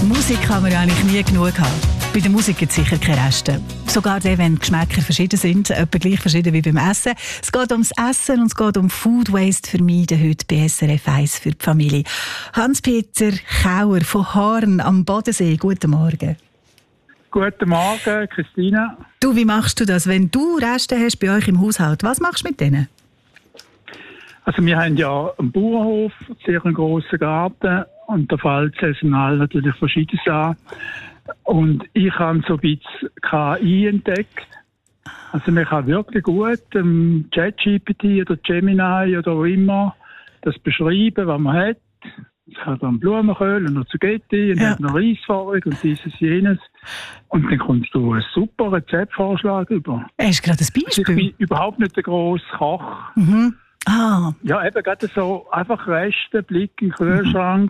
Musik kann man ja eigentlich nie genug haben. Bei der Musik gibt es sicher keine Reste. Sogar dann, wenn die Geschmäcker verschieden sind, etwa gleich verschieden wie beim Essen. Es geht ums Essen und es geht um Food Waste vermeiden heute bei SRF 1 für die Familie. Hans-Peter Kauer von Haaren am Bodensee, guten Morgen. Guten Morgen, Christina. Du, wie machst du das, wenn du Reste hast bei euch im Haushalt? Was machst du mit denen? Also wir haben ja einen Bauernhof, einen sehr grossen Garten und da fällt saisonal natürlich Verschiedenes an. Und ich habe so ein bisschen KI entdeckt. Also man kann wirklich gut ChatGPT oder Gemini oder wo immer das beschreiben, was man hat. Ich habe dann Blumenkohl und noch Zucchetti und hat noch Reisfabrik und dieses, jenes. Und dann kommst du einen super Rezeptvorschlag über. Hast du gerade ein Beispiel? Also ich bin überhaupt nicht der grosse Koch. Mhm. Ah. Ja, eben gerade so einfach Reste, Blick in den Kühlschrank.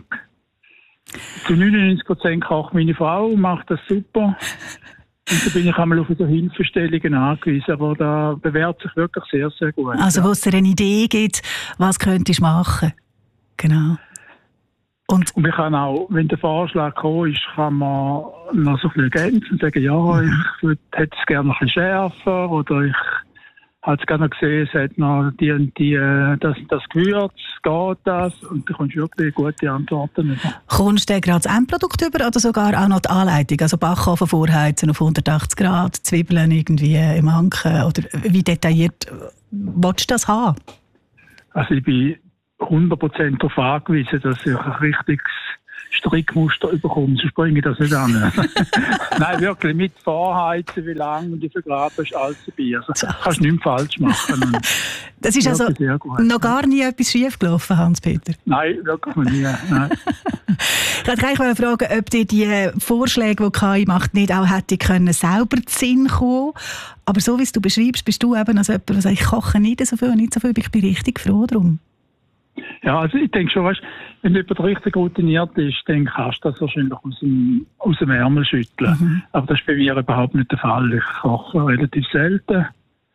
Zu 99% kocht meine Frau und macht das super. Und da bin ich einmal auf so Hilfestellungen angewiesen, aber da bewährt sich wirklich sehr, sehr gut. Also wo es dir eine Idee gibt, was könntest du machen? Genau. Und man kann auch, wenn der Vorschlag gekommen ist, kann man noch so viel ergänzen und sagen, ja, ich hätte es gerne noch ein bisschen schärfer oder ich habe es gerne gesehen, es hat noch die und die, das Gewürz, geht das? Und da kommst du wirklich gute Antworten über. Kommst du gerade das Endprodukt über oder sogar auch noch die Anleitung? Also Backofen vorheizen auf 180 Grad, Zwiebeln irgendwie im Anken oder wie detailliert willst du das haben? Also ich bin 100% darauf angewiesen, dass ich ein richtiges Strickmuster bekomme, sonst bringe ich das nicht an. Nein, wirklich, mit Vorheizen, wie lange und wie viel Grad ist alles dabei. Also kannst du nichts falsch machen. Das ist also noch gar nie etwas schief gelaufen, Hans-Peter? Nein, wirklich nie. Nein. Ich wollte gleich fragen, ob dir die Vorschläge, die KI macht, nicht auch hätte können, selber zu Sinn kommen. Aber so wie du beschreibst, bist du eben als jemand, der sagt, ich koche nicht so viel, ich bin richtig froh darum. Ja, also ich denke schon, weißt, wenn jemand richtig routiniert ist, dann kannst du das wahrscheinlich aus dem Ärmel schütteln. Mhm. Aber das ist bei mir überhaupt nicht der Fall. Ich koche relativ selten.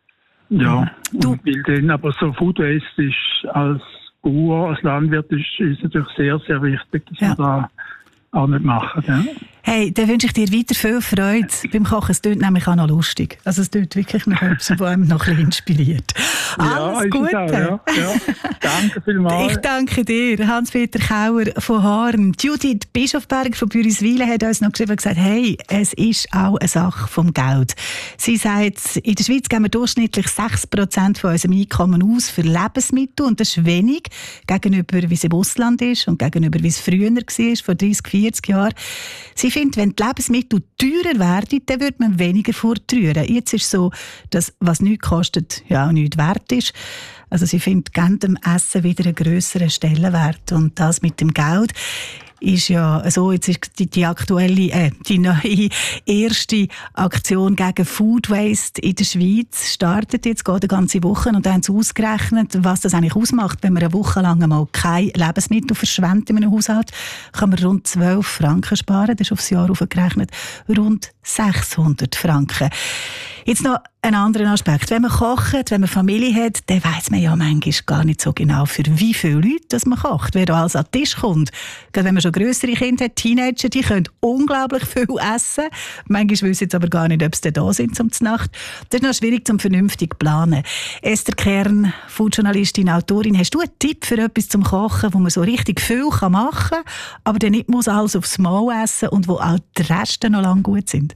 Ja, weil dann aber so Food Waste ist als Bauer, als Landwirt ist natürlich sehr, sehr wichtig, dass man da auch nicht machen. Ja. Hey, dann wünsche ich dir weiter viel Freude beim Kochen. Es klingt nämlich auch noch lustig. Also es klingt wirklich noch etwas, was einem noch ein bisschen inspiriert. Alles Gute. Ja. Danke vielmals. Ich danke dir, Hans-Peter Kauer von Haaren. Judith Bischofberg von Büriswil hat uns noch geschrieben und gesagt, hey, es ist auch eine Sache vom Geld. Sie sagt, in der Schweiz geben wir durchschnittlich 6% von unserem Einkommen aus für Lebensmittel und das ist wenig gegenüber, wie es im Ausland ist und gegenüber, wie es früher war, vor 30, 40 Jahren. Sie findet, wenn die Lebensmittel teurer werden, dann würde man weniger fortrühren. Jetzt ist es so, dass was nichts kostet, ja auch nichts wert ist. Also sie findet gerne dem Essen wieder einen grösseren Stellenwert. Und das mit dem Geld ist ja so, jetzt ist die aktuelle, die neue erste Aktion gegen Food Waste in der Schweiz startet jetzt, geht eine ganze Woche und da haben sie ausgerechnet, was das eigentlich ausmacht, wenn man eine Woche lang einmal kein Lebensmittel verschwendet in einem Haushalt, kann man rund 12 Franken sparen, das ist aufs Jahr aufgerechnet, rund 600 Franken. Jetzt noch ein anderer Aspekt. Wenn man kocht, wenn man Familie hat, dann weiss man ja manchmal gar nicht so genau, für wie viele Leute das man kocht, wer da alles an den Tisch kommt. Gerade wenn man schon grössere Kinder hat, Teenager, die können unglaublich viel essen. Manchmal wissen jetzt aber gar nicht, ob sie da sind zum Nacht. Das ist noch schwierig zum vernünftig planen. Esther Kern, Foodjournalistin, Autorin, hast du einen Tipp für etwas zum Kochen, wo man so richtig viel machen kann, aber dann nicht muss alles aufs Mal essen und wo auch die Reste noch lange gut sind?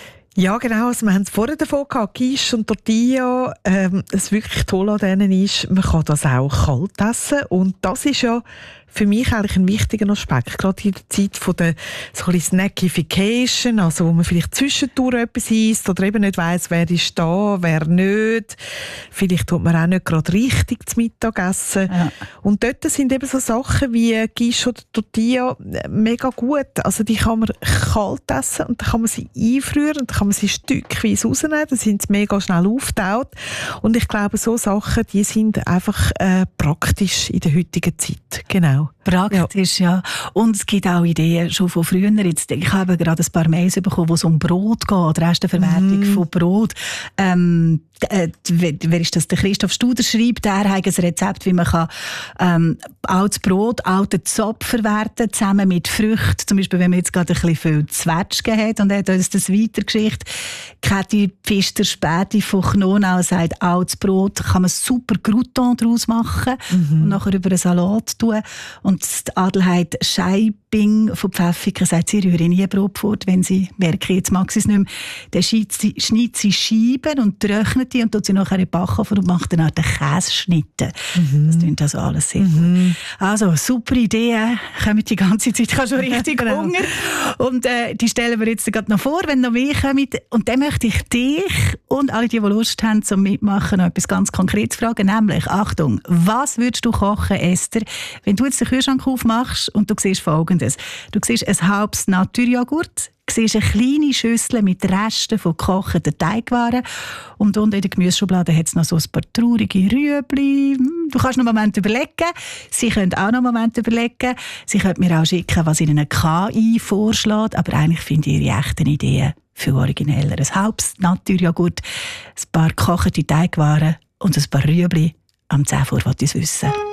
Ja, genau. Also wir haben es vorher davon gehabt, Quiche und Tortilla. Das wirklich Tolle an denen ist, man kann das auch kalt essen. Und das ist ja für mich eigentlich ein wichtiger Aspekt. Gerade in der Zeit von der so ein bisschen Snackification, also wo man vielleicht zwischendurch etwas isst oder eben nicht weiss, wer ist da, wer nicht. Vielleicht tut man auch nicht gerade richtig zum Mittagessen. Ja. Und dort sind eben so Sachen wie Quiche oder Tortilla mega gut. Also die kann man kalt essen und dann kann man sie einfrieren und dann kann man sie stückweise rausnehmen. Dann sind sie mega schnell aufgetaut. Und ich glaube, so Sachen, die sind einfach praktisch in der heutigen Zeit. Genau. Praktisch, ja. Und es gibt auch Ideen schon von früher. Jetzt, ich habe gerade ein paar Mails bekommen, wo es um Brot geht, Resteverwertung von Brot. Wer ist das? Der Christoph Studer schreibt, er hat ein Rezept, wie man kann, altes Brot, alten Zopf verwerten, zusammen mit Früchten. Zum Beispiel, wenn man jetzt gerade ein bisschen viel Zwetschgen hat und er hat uns das weitergeschickt. Kathi Pfister Späti von Knonau sagt, altes Brot kann man super Crouton daraus machen und nachher über einen Salat tun. Und Adelheid Scheibing von Pfäffiken sagt, sie rühren nie Brot fort, wenn sie merken, jetzt mag sie es nicht mehr. Dann schneidet sie Scheiben und trocknet die und tut sie nachher in den Backofen und macht dann auch den Käseschnitte. Das klingt also alles sehr gut. Also, super Ideen, kommen die ganze Zeit, ich habe schon richtig Hunger. Und die stellen wir jetzt gerade noch vor, wenn noch mehr kommen. Und dann möchte ich dich und alle, die Lust haben zum Mitmachen, noch etwas ganz Konkretes fragen, nämlich, Achtung, was würdest du kochen, Esther, wenn du jetzt den Kühlschrank aufmachst und du siehst Folgendes. Du siehst ein halbes Naturjoghurt, siehst eine kleine Schüssel mit Resten von gekochten Teigwaren und unten in der Gemüseschublade hat es noch so ein paar traurige Rüebli. Du kannst noch einen Moment überlegen. Sie können auch noch einen Moment überlegen. Sie können mir auch schicken, was Ihnen eine KI vorschlägt, aber eigentlich finde ich Ihre echten Ideen viel origineller. Ein halbes Naturjoghurt, ein paar gekochte Teigwaren und ein paar Rüebli. Am 10 Uhr wollte ich es wissen.